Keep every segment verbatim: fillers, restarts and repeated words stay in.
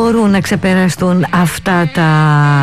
μπορούν να ξεπεραστούν αυτά τα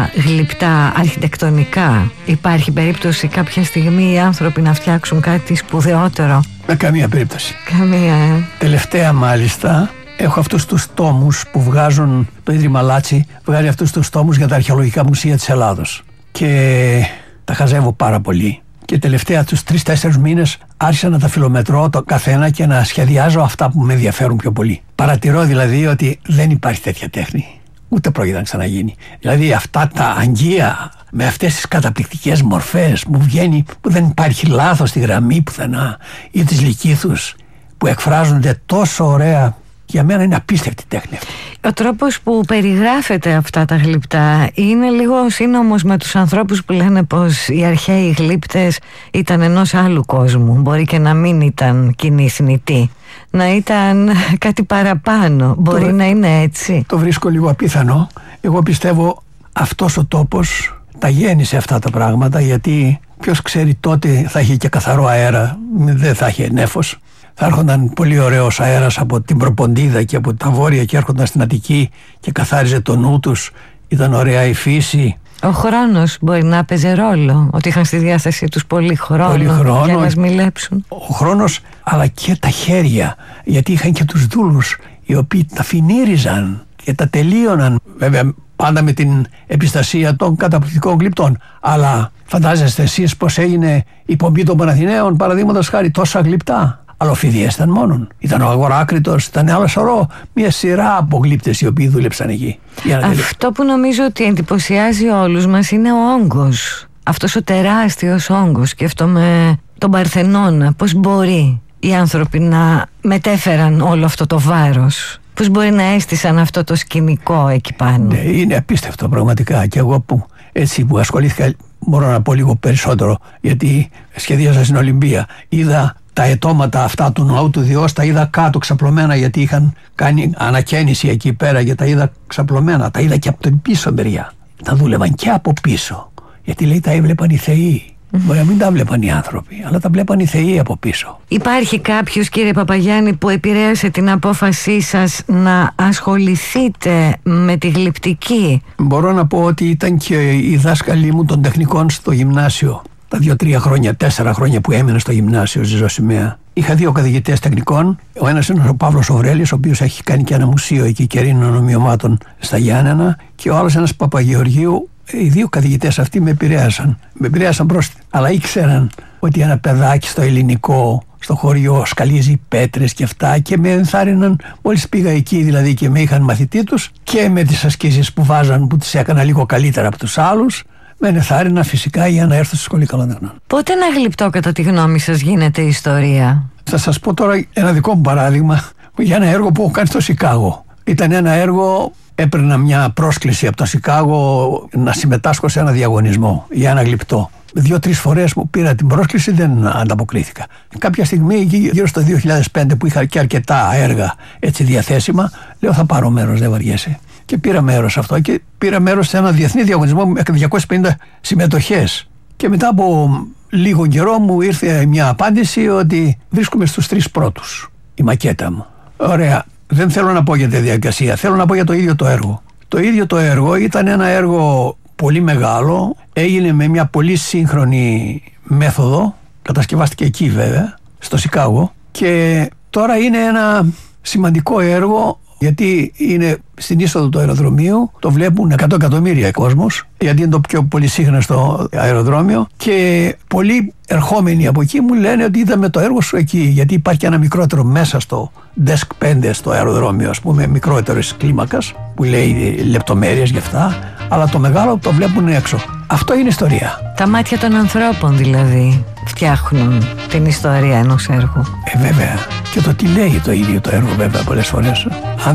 γλυπτά αρχιτεκτονικά? Υπάρχει περίπτωση κάποια στιγμή οι άνθρωποι να φτιάξουν κάτι σπουδαιότερο? Με καμία περίπτωση. Καμία, ε. Τελευταία μάλιστα έχω αυτούς τους τόμους που βγάζουν, το Ίδρυμα Λάτσι βγάζει αυτούς τους τόμους για τα αρχαιολογικά μουσεία της Ελλάδος και τα χαζεύω πάρα πολύ. Και τελευταία τους τρεις-τέσσερις μήνες άρχισα να τα φιλομετρώ το καθένα και να σχεδιάζω αυτά που με ενδιαφέρουν πιο πολύ. Παρατηρώ δηλαδή ότι δεν υπάρχει τέτοια τέχνη. Ούτε πρόκειται να ξαναγίνει. Δηλαδή αυτά τα αγγεία με αυτές τις καταπληκτικές μορφές μου βγαίνει που δεν υπάρχει λάθος στη γραμμή πουθενά, ή τις λυκήθους που εκφράζονται τόσο ωραία. Για μένα είναι απίστευτη τέχνη. Ο τρόπος που περιγράφεται αυτά τα γλυπτά είναι λίγο σύνομος με τους ανθρώπους που λένε πως οι αρχαίοι γλύπτες ήταν ενός άλλου κόσμου. Μπορεί και να μην ήταν κοινή συνητή, να ήταν κάτι παραπάνω. Μπορεί το, να είναι έτσι. Το βρίσκω λίγο απίθανο. Εγώ πιστεύω αυτός ο τόπος τα γέννησε αυτά τα πράγματα, γιατί ποιος ξέρει τότε θα είχε και καθαρό αέρα, δεν θα είχε νέφος. Θα έρχονταν πολύ ωραίος αέρας από την Προποντίδα και από τα βόρεια και έρχονταν στην Αττική και καθάριζε το νου τους. Ήταν ωραία η φύση. Ο χρόνος μπορεί να παίζει ρόλο, ότι είχαν στη διάθεσή τους πολύ χρόνο, πολύ χρόνο για να σμιλέψουν. Ο χρόνος, αλλά και τα χέρια, γιατί είχαν και τους δούλους οι οποίοι τα φινίριζαν και τα τελείωναν, βέβαια πάντα με την επιστασία των καταπληκτικών γλυπτών. Αλλά φαντάζεστε εσείς πως έγινε η πομπή των Παναθηναίων, παραδείγματος χάρη, τόσα γλυπτά? Αλλά ο Φιδιές ήταν μόνον. Ήταν ο Αγοράκριτος, ήταν άλλο σωρό, μια σειρά από γλύπτες οι οποίοι δούλεψαν εκεί. Αυτό που νομίζω ότι εντυπωσιάζει όλους μας είναι ο όγκος. Αυτός ο τεράστιος όγκος. Σκέφτομαι τον Παρθενώνα. Πώς μπορεί οι άνθρωποι να μετέφεραν όλο αυτό το βάρος? Πώς μπορεί να έστησαν αυτό το σκηνικό εκεί πάνω? Ναι, είναι απίστευτο πραγματικά. Και εγώ που έτσι που ασχολήθηκα, μπορώ να πω λίγο περισσότερο, γιατί σχεδίασα στην Ολυμπία. Είδα τα αιτώματα αυτά του ναού του Διός, τα είδα κάτω ξαπλωμένα, γιατί είχαν κάνει ανακαίνιση εκεί πέρα και τα είδα ξαπλωμένα. Τα είδα και από την πίσω μεριά. Τα δούλευαν και από πίσω, γιατί λέει τα έβλεπαν οι θεοί. Mm-hmm. Μπορεί να μην τα βλέπαν οι άνθρωποι, αλλά τα βλέπαν οι θεοί από πίσω. Υπάρχει κάποιος, κύριε Παπαγιάννη, που επηρέασε την απόφασή σας να ασχοληθείτε με τη γλυπτική? Μπορώ να πω ότι ήταν και οι δάσκαλοι μου των τεχνικών στο γυμνάσιο. Τα δύο-τρία χρόνια, τέσσερα χρόνια που έμενα στο γυμνάσιο Ζυζοσημαία. Είχα δύο καθηγητές τεχνικών. Ο ένας είναι ο Παύλος Οβρέλης, ο οποίος έχει κάνει και ένα μουσείο εκεί κερίνων ομοιωμάτων στα Γιάννενα, και ο άλλος ένας Παπαγεωργίου. Οι δύο καθηγητές αυτοί με επηρέασαν. Με επηρέασαν πρόσθετα. Αλλά ήξεραν ότι ένα παιδάκι στο ελληνικό, στο χωριό, σκαλίζει πέτρες και αυτά, και με ενθάρρυναν μόλις πήγα εκεί, δηλαδή, και με είχαν μαθητή τους, και με τις ασκήσεις που βάζαν, που τις έκανα λίγο καλύτερα από τους άλλους. Με ενθάρρυνα φυσικά για να έρθω στη σχολή καλών τεχνών. Πότε ένα γλυπτό, κατά τη γνώμη σας, γίνεται ιστορία? Θα σας πω τώρα ένα δικό μου παράδειγμα για ένα έργο που έχω κάνει στο Σικάγο. Ήταν ένα έργο, έπαιρνα μια πρόσκληση από το Σικάγο να συμμετάσχω σε ένα διαγωνισμό για ένα γλυπτό. Δύο-τρεις φορές μου πήρα την πρόσκληση, δεν ανταποκρίθηκα. Κάποια στιγμή, γύρω στο δύο χιλιάδες πέντε, που είχα και αρκετά έργα έτσι διαθέσιμα, λέω θα πάρω μέρος, δεν βαριέσαι. Και πήρα μέρος σε αυτό, και πήρα μέρος σε ένα διεθνή διαγωνισμό με διακόσιες πενήντα συμμετοχές. Και μετά από λίγο καιρό μου ήρθε μια απάντηση ότι βρίσκομαι στους τρεις πρώτους, η μακέτα μου. Ωραία, δεν θέλω να πω για τη διαδικασία, θέλω να πω για το ίδιο το έργο. Το ίδιο το έργο ήταν ένα έργο πολύ μεγάλο, έγινε με μια πολύ σύγχρονη μέθοδο, κατασκευάστηκε εκεί βέβαια, στο Σικάγο, και τώρα είναι ένα σημαντικό έργο, γιατί είναι στην είσοδο του αεροδρομίου, το βλέπουν εκατό εκατομμύρια κόσμος, γιατί είναι το πιο πολύ σύγχρονο αεροδρόμιο, και πολλοί ερχόμενοι από εκεί μου λένε ότι είδαμε το έργο σου εκεί, γιατί υπάρχει ένα μικρότερο μέσα στο Desk πέντε στο αεροδρόμιο, ας πούμε, μικρότερης κλίμακας, που λέει λεπτομέρειες γι' αυτά, αλλά το μεγάλο το βλέπουν έξω. Αυτό είναι ιστορία. Τα μάτια των ανθρώπων δηλαδή φτιάχνουν την ιστορία ενός έργου. Ε, βέβαια. Και το τι λέει το ίδιο το έργο, βέβαια, πολλές φορές. Αν